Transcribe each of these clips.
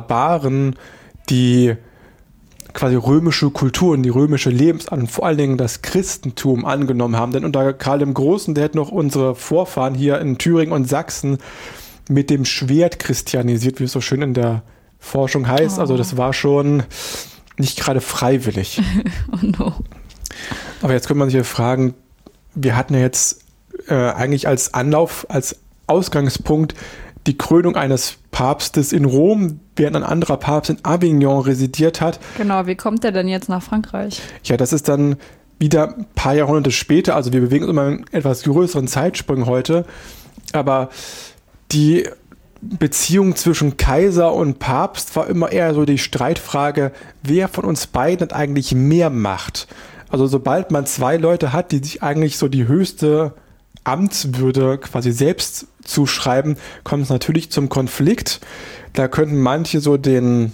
Barbaren, die quasi römische Kultur und die römische Lebensart und vor allen Dingen das Christentum angenommen haben. Denn unter Karl dem Großen, der hat noch unsere Vorfahren hier in Thüringen und Sachsen mit dem Schwert christianisiert, wie es so schön in der Forschung heißt. Also das war schon nicht gerade freiwillig. Oh no. Aber jetzt könnte man sich ja fragen, wir hatten ja jetzt eigentlich als Ausgangspunkt die Krönung eines Papstes in Rom, während ein anderer Papst in Avignon residiert hat. Genau, wie kommt der denn jetzt nach Frankreich? Ja, das ist dann wieder ein paar Jahrhunderte später, also wir bewegen uns immer in etwas größeren Zeitsprüngen heute, aber die Beziehung zwischen Kaiser und Papst war immer eher so die Streitfrage, wer von uns beiden hat eigentlich mehr Macht? Also sobald man zwei Leute hat, die sich eigentlich so die höchste Amtswürde quasi selbst zuschreiben, kommt es natürlich zum Konflikt. Da könnten manche so den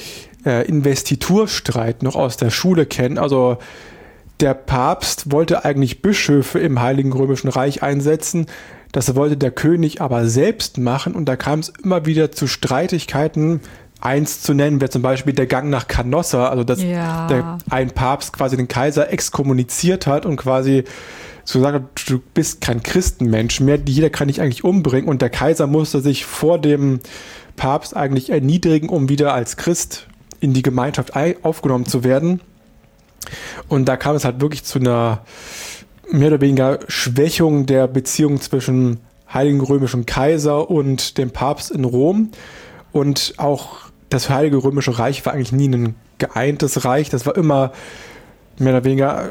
Investiturstreit noch aus der Schule kennen. Also der Papst wollte eigentlich Bischöfe im Heiligen Römischen Reich einsetzen. Das wollte der König aber selbst machen und da kam es immer wieder zu Streitigkeiten. Eins zu nennen wäre zum Beispiel der Gang nach Canossa, also dass ein Papst quasi den Kaiser exkommuniziert hat und quasi so sagt, du bist kein Christenmensch mehr, jeder kann dich eigentlich umbringen und der Kaiser musste sich vor dem Papst eigentlich erniedrigen, um wieder als Christ in die Gemeinschaft aufgenommen zu werden. Und da kam es halt wirklich zu einer mehr oder weniger Schwächung der Beziehung zwischen Heiligen Römischen Kaiser und dem Papst in Rom. Und auch das Heilige Römische Reich war eigentlich nie ein geeintes Reich. Das war immer mehr oder weniger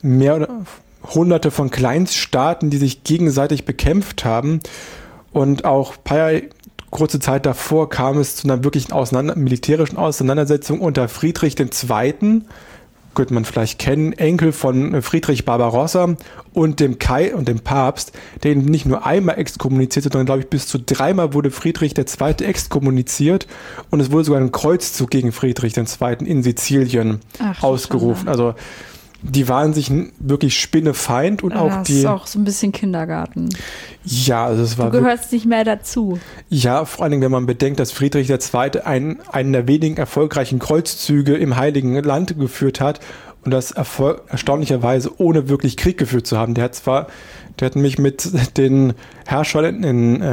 Hunderte von Kleinststaaten, die sich gegenseitig bekämpft haben. Und auch kurze Zeit davor kam es zu einer wirklichen militärischen Auseinandersetzung unter Friedrich II., könnte man vielleicht kennen, Enkel von Friedrich Barbarossa und dem Papst, der ihn nicht nur einmal exkommuniziert hat, sondern glaube ich bis zu 3-mal wurde Friedrich II. Exkommuniziert und es wurde sogar ein Kreuzzug gegen Friedrich II. In Sizilien ausgerufen. Also die waren sich wirklich spinnefeind und auch das ist auch so ein bisschen Kindergarten. Ja, also es war. Du gehörst nicht mehr dazu. Ja, vor allen Dingen, wenn man bedenkt, dass Friedrich II. Einen der wenigen erfolgreichen Kreuzzüge im Heiligen Land geführt hat und das erstaunlicherweise ohne wirklich Krieg geführt zu haben. Der hat nämlich mit den Herrschern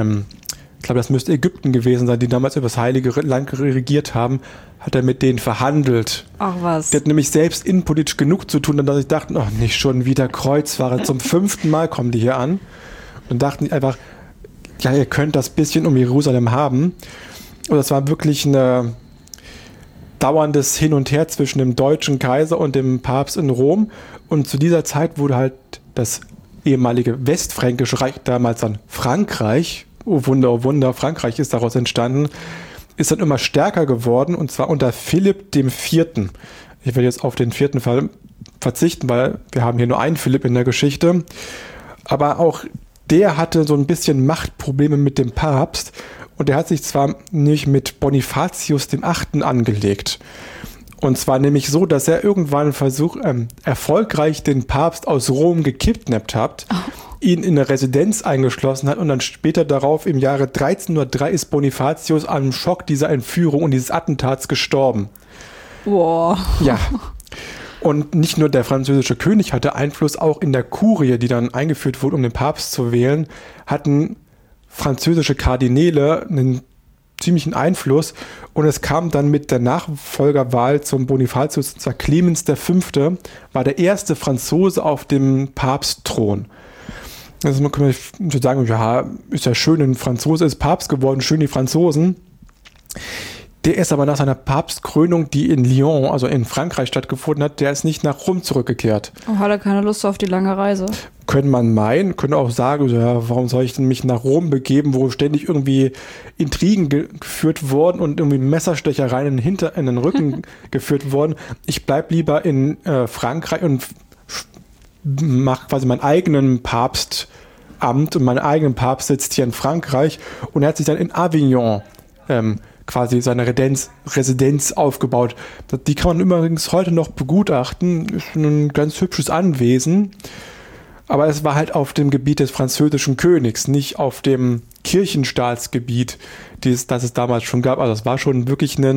ich glaube, das müsste Ägypten gewesen sein, die damals über das Heilige Land regiert haben, hat er mit denen verhandelt. Ach was. Der hat nämlich selbst innenpolitisch genug zu tun, dass ich dachte, nicht schon wieder Kreuzfahrer. Zum 5. Mal kommen die hier an. Und dachten die einfach, ja, ihr könnt das bisschen um Jerusalem haben. Und das war wirklich ein dauerndes Hin und Her zwischen dem deutschen Kaiser und dem Papst in Rom. Und zu dieser Zeit wurde halt das ehemalige Westfränkische Reich, damals dann Frankreich, oh Wunder, Frankreich ist daraus entstanden, ist dann immer stärker geworden und zwar unter Philipp IV. Ich werde jetzt auf den 4. Fall verzichten, weil wir haben hier nur einen Philipp in der Geschichte. Aber auch der hatte so ein bisschen Machtprobleme mit dem Papst und der hat sich zwar nicht mit Bonifatius VIII. Angelegt. Und zwar nämlich so, dass er irgendwann erfolgreich den Papst aus Rom gekidnappt hat, ihn in eine Residenz eingeschlossen hat und dann später darauf im Jahre 1303 ist Bonifatius an einem Schock dieser Entführung und dieses Attentats gestorben. Wow. Ja. Und nicht nur der französische König hatte Einfluss, auch in der Kurie, die dann eingeführt wurde, um den Papst zu wählen, hatten französische Kardinäle einen ziemlichen Einfluss und es kam dann mit der Nachfolgerwahl zum Bonifatius, und zwar Clemens V. war der erste Franzose auf dem Papstthron. Also man kann sagen, ja, ist ja schön, ein Franzose ist Papst geworden, schön die Franzosen. Der ist aber nach seiner Papstkrönung, die in Lyon, also in Frankreich stattgefunden hat, der ist nicht nach Rom zurückgekehrt. Oh, hat er keine Lust auf die lange Reise? Könnte man meinen, könnte auch sagen, ja, warum soll ich denn mich nach Rom begeben, wo ständig irgendwie Intrigen geführt wurden und irgendwie Messerstechereien in den Rücken geführt wurden. Ich bleib lieber in Frankreich und mache quasi meinen eigenen Papstamt und meinen eigenen Papst sitzt hier in Frankreich und er hat sich dann in Avignon quasi seine Residenz aufgebaut. Die kann man übrigens heute noch begutachten. Ist ein ganz hübsches Anwesen. Aber es war halt auf dem Gebiet des französischen Königs, nicht auf dem Kirchenstaatsgebiet, das es damals schon gab. Also es war schon wirklich